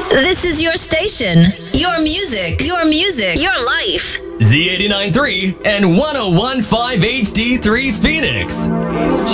This is your station. Your music. Your music. Your life. Z89.3 and 101.5 HD3 Phoenix.